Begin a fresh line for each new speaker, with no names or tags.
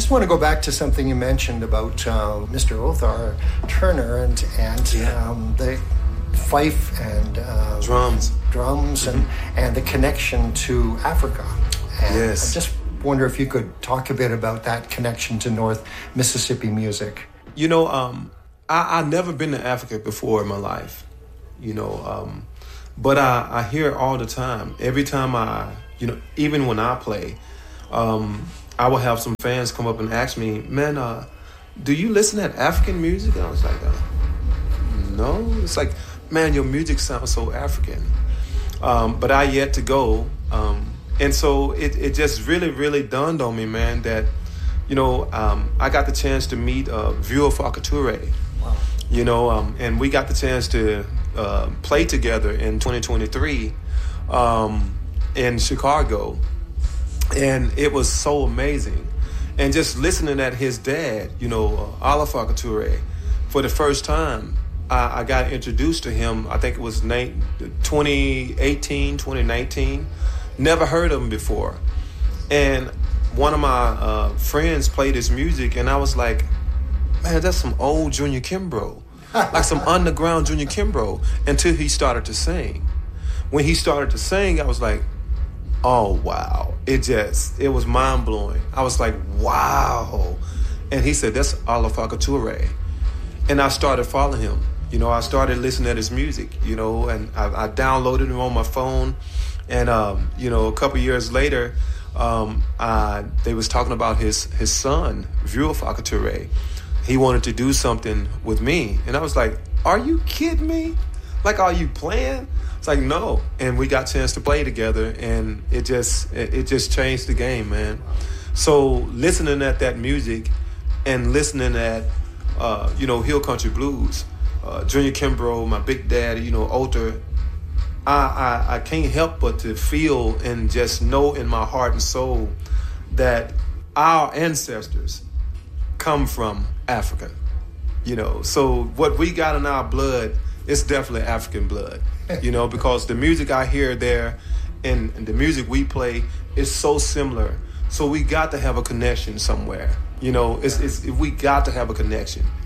just want to go back to something you mentioned about Mr. Othar Turner and the fife and drums and the connection to Africa. And
yes.
I just wonder if you could talk a bit about that connection to North Mississippi music.
You know, I've never been to Africa before in my life, you know, but I hear it all the time. Every time even when I play, I will have some fans come up and ask me, man, do you listen to African music? And I was like, no. It's like, man, your music sounds so African. But I yet to go. And so it just really, really dawned on me, man, that, you know, I got the chance to meet Vieux Farka Touré.
Wow.
You know, and we got the chance to play together in 2023 in Chicago. And it was so amazing. And just listening at his dad, you know, Ala Farka Touré, for the first time, I got introduced to him, I think it was 2018, 2019. Never heard of him before. And one of my friends played his music, and I was like, man, that's some old Junior Kimbrough. Like some underground Junior Kimbrough, until he started to sing. When he started to sing, I was like, oh, wow. It was mind-blowing. I was like, wow. And he said, that's Ala Farka Touré. And I started following him. You know, I started listening to his music, you know, and I downloaded him on my phone. And, you know, a couple years later, they was talking about his son, Vieux Farka Touré. He wanted to do something with me. And I was like, are you kidding me? Like, are you playing? It's like, no. And we got a chance to play together, and it just changed the game, man. So listening at that music and listening at, you know, Hill Country Blues, Junior Kimbrough, my big daddy, you know, Othar, I can't help but to feel and just know in my heart and soul that our ancestors come from Africa, you know. So what we got in our blood is definitely African blood, you know, because the music I hear there and the music we play is so similar. So we got to have a connection somewhere, you know. We got to have a connection.